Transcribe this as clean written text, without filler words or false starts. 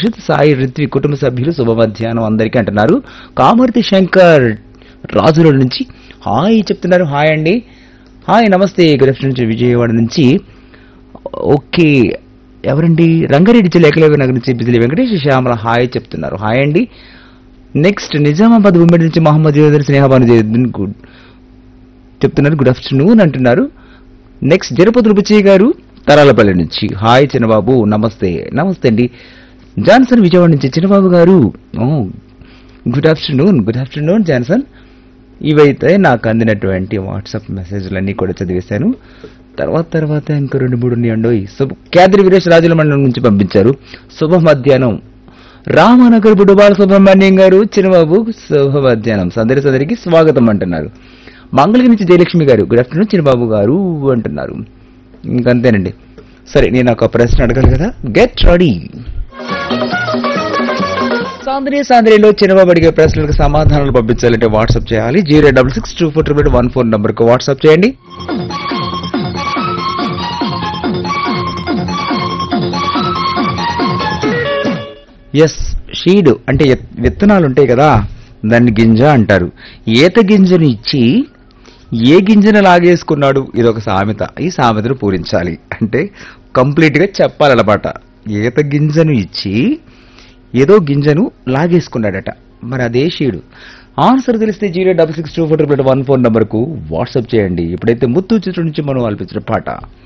దీక్షిత్ సాయి రిత్వి కుటుంబ సభ్యులు శుభ మధ్యాహ్నం అందరికీ అంటున్నారు. కామర్తి శంకర్ రాజుల నుంచి హాయ్ చెప్తున్నారు. హాయ్ అండి, హాయ్ నమస్తే. గుడ్ ఆఫ్టర్నూన్ విజయవాడ నుంచి. ఓకే, ఎవరండి? రంగారెడ్డి జిల్లా ఏకలవ్య నగర్ నుంచి బిజిలి వెంకటేష్ శ్యామల హాయ్ చెప్తున్నారు. హాయ్ అండి. నెక్స్ట్ నిజామాబాద్ ఉమ్మడి నుంచి మహమ్మద్ యువదర్ స్నేహబాను గుడ్ చెప్తున్నారు. గుడ్ ఆఫ్టర్నూన్ అంటున్నారు. నెక్స్ట్ జరపతులు బుచ్చయ్య గారు తరాలపల్లి నుంచి హాయ్ చిన్నబాబు నమస్తే. నమస్తే అండి. జాన్సన్ విజయవాడ నుంచి చిన్నబాబు గారు good afternoon. Good afternoon Johnson. ఇవైతే నాకు అందినటువంటి వాట్సాప్ మెసేజ్లన్నీ కూడా చదివేశాను. తర్వాత ఇంకా 2-3 ఉన్నాయండి. కేంద్ర వీరేష్ రాజుల మండలం నుంచి పంపించారు. శుభ మధ్యాహ్నం రామనగర్ బుడుబాల సుబ్రహ్మణ్యం గారు చిన్నబాబు శుభ మధ్యాహ్నం సందరికి స్వాగతం అంటున్నారు. మంగళగిరి నుంచి జయలక్ష్మి గారు గుడ్ ఆఫ్టర్నూన్ చిన్నబాబు గారు అంటున్నారు. ఇంకంతేనండి. సరే, నేను ఒక ప్రశ్న అడగాలి కదా, గెట్ రెడీ. సాంద్రిలో చిన్నబాబు అడిగే ప్రశ్నలకు సమాధానాలు పంపించాలంటే వాట్సాప్ చేయాలి. 0662411 నంబర్కు వాట్సాప్ చేయండి. ఎస్, షీడ్ అంటే విత్తనాలు ఉంటాయి కదా, దాన్ని గింజ అంటారు. ఈత గింజను ఇచ్చి ఏ గింజను లాగేసుకున్నాడు, ఇదొక సామెత. ఈ సామెతను పూరించాలి అంటే కంప్లీట్ గా చెప్పాలన్నమాట. ఈత గింజను ఇచ్చి ఏదో గింజను లాగేసుకున్నాడట, మరి అదే షీడు. ఆన్సర్ తెలిస్తే 0662411 నంబర్కు వాట్సాప్ చేయండి. ఇప్పుడైతే ముత్తు చిత్రం నుంచి మనం ఆల్పించిన పాట